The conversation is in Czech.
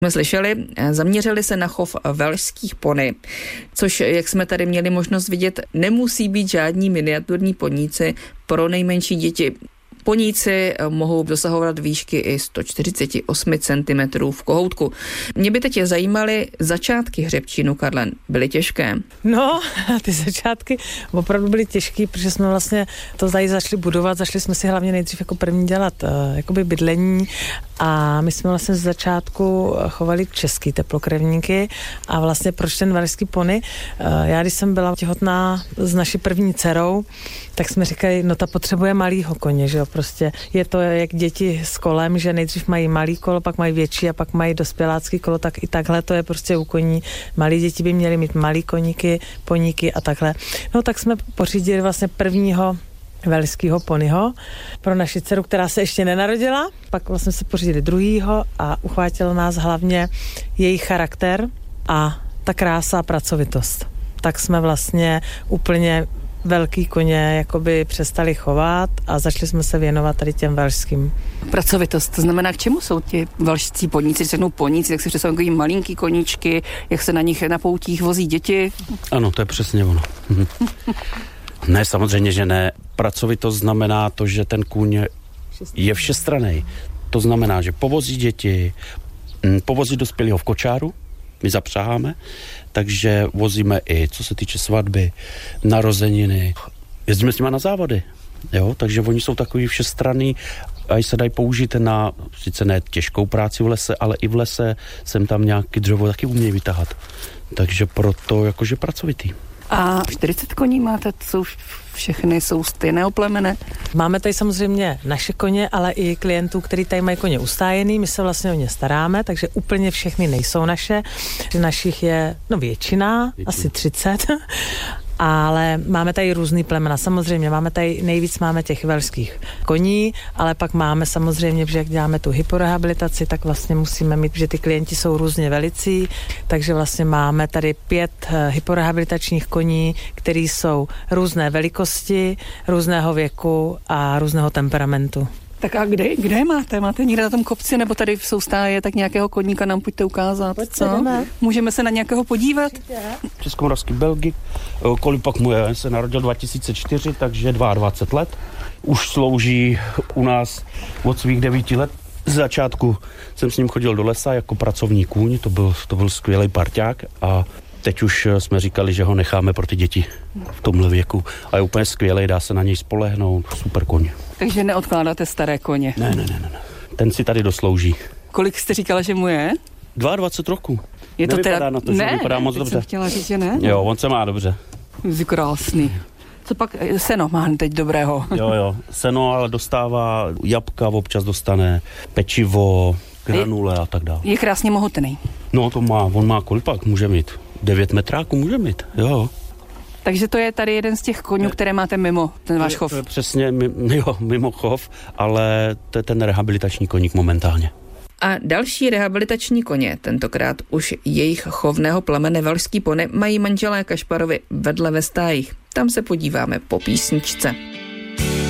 Jsme slyšeli, zaměřili se na chov velšských pony, což, jak jsme tady měli možnost vidět, nemusí být žádní miniaturní poníci pro nejmenší děti. Poníci mohou dosahovat výšky i 148 cm v kohoutku. Mě by teď zajímaly začátky hřebčínu, Karlen. Byly těžké? No, ty začátky opravdu byly těžké, protože jsme vlastně to tady začali budovat. Začali jsme si hlavně nejdřív jako první dělat jakoby bydlení a my jsme vlastně z začátku chovali český teplokrevníky a vlastně proč ten velšský pony? Já když jsem byla těhotná s naší první dcerou, tak jsme říkali, no ta potřebuje malýho koně, že jo, prostě je to jak děti s kolem, že nejdřív mají malý kolo, pak mají větší a pak mají dospělácký kolo, tak i takhle to je prostě u koní. Malí děti by měly mít malý koníky, poníky a takhle. No tak jsme pořídili vlastně prvního velšského ponyho pro naši dceru, která se ještě nenarodila, pak vlastně se pořídili druhýho a uchvátilo nás hlavně jejich charakter a ta krása a pracovitost. Tak jsme vlastně úplně velký koně jakoby přestali chovat a začali jsme se věnovat tady těm velšským. Pracovitost, to znamená, k čemu jsou ti velšcí poníci? Když řeknou poníci, tak si představují malinký koníčky, jak se na nich na poutích vozí děti. Ano, to je přesně ono. Ne, samozřejmě, že ne. Pracovitost znamená to, že ten kůň je všestranný. To znamená, že povozí děti, povozí dospělého v kočáru, my zapřáháme, takže vozíme i, co se týče svatby, narozeniny, jezdíme s nima na závody, jo, takže oni jsou takový všestranný a se dají použít na, sice ne těžkou práci v lese, ale i v lese sem tam nějaký dřevo taky umějí vytahat, takže proto jakože pracovitý. A 40 koní máte, všechny jsou stejného plemene? Máme tady samozřejmě naše koně, ale i klientů, kteří tady mají koně ustájený, my se vlastně o ně staráme, takže úplně všechny nejsou naše. Našich je většina, asi 30, ale máme tady různý plemena. Samozřejmě nejvíc máme těch velšských koní, ale pak máme samozřejmě, že jak děláme tu hyporehabilitaci, tak vlastně musíme mít, že ty klienti jsou různě velicí, takže vlastně máme tady 5 hyporehabilitačních koní, který jsou různé velikosti, různého věku a různého temperamentu. Tak a kde je máte? Máte někde na tom kopci nebo tady v soustáje, tak nějakého koníka nám pojďte ukázat. Co? Můžeme se na nějakého podívat? Českomoravský Belgik, kolik pak mu je, se narodil 2004, takže 22 let. Už slouží u nás od svých 9 let. Z začátku jsem s ním chodil do lesa jako pracovní kůň, to byl skvělý parťák a teď už jsme říkali, že ho necháme pro ty děti v tomhle věku. A je úplně skvělý, dá se na něj spolehnout, super koň. Takže neodkládáte staré koně? Ne. Ten si tady doslouží. Kolik jste říkala, že mu je? 22 roků. Je to nevypadá teda... na to, že vypadá moc dobře. Jsem chtěla říct, že ne? Jo, on se má dobře. Jsi krásný. Co pak seno má teď dobrého? Jo, seno ale dostává jabka, občas dostane pečivo, granule a tak dále. Je krásně mohutný. No to má, on má kolik pak může mít? 9 metráků může mít, jo. Takže to je tady jeden z těch koňů, které máte mimo ten váš chov. To je přesně, mimo chov, ale to je ten rehabilitační koník momentálně. A další rehabilitační koně, tentokrát už jejich chovného plemene velšský pony, mají manželé Kašparovi vedle ve stájích. Tam se podíváme po písničce.